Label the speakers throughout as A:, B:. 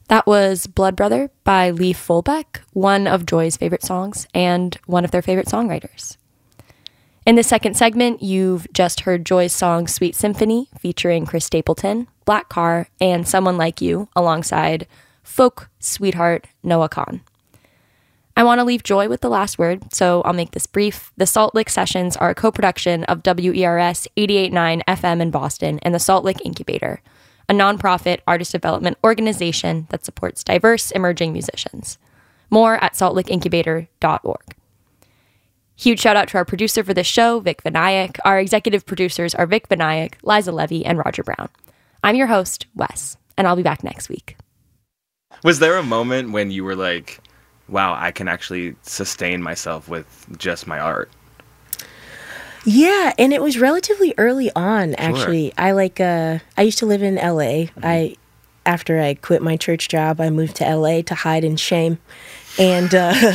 A: That was Blood Brother by Lee Fulbeck, one of Joy's favorite songs and one of their favorite songwriters. In the second segment, you've just heard Joy's song Sweet Symphony featuring Chris Stapleton, Black Car, and Someone Like You alongside folk sweetheart Noah Kahan. I want to leave Joy with the last word, so I'll make this brief. The Salt Lick Sessions are a co-production of WERS 88.9 FM in Boston and the Salt Lick Incubator, a nonprofit artist development organization that supports diverse emerging musicians. More at saltlickincubator.org. Huge shout out to our producer for this show, Vic Vinayak. Our executive producers are Vic Vinayak, Liza Levy, and Roger Brown. I'm your host, Wes, and I'll be back next week.
B: Was there a moment when you were like, wow, I can actually sustain myself with just my art?
C: Yeah, and it was relatively early on, actually. Sure. I used to live in LA. Mm-hmm. After I quit my church job, I moved to LA to hide in shame. And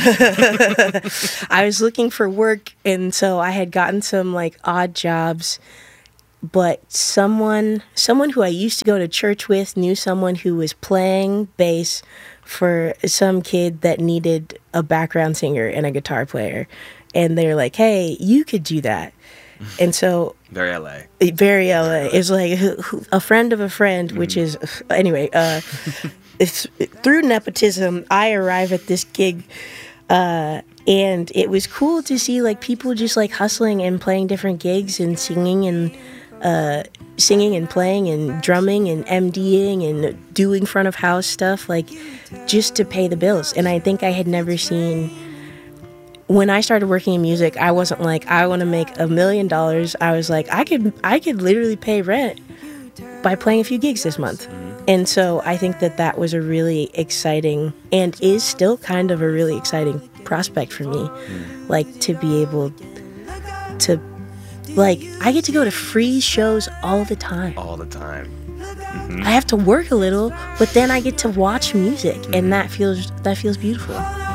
C: I was looking for work, and so I had gotten some like odd jobs. But someone who I used to go to church with knew someone who was playing bass for some kid that needed a background singer and a guitar player. And they're like, hey, you could do that. And so...
B: Very LA.
C: Very LA. It's like a friend of a friend, which is... Anyway, it's through nepotism, I arrive at this gig, and it was cool to see like people just like hustling and playing different gigs and singing and playing and drumming and MDing and doing front of house stuff, like just to pay the bills. And I think I had never seen... When I started working in music, I wasn't like, I want to make $1 million. I was like, I could literally pay rent by playing a few gigs this month. And so I think that was a really exciting, and is still kind of a really exciting prospect for me. Like, to be able to, like, I get to go to free shows all the time.
B: All the time. Mm-hmm.
C: I have to work a little, but then I get to watch music, and that feels beautiful.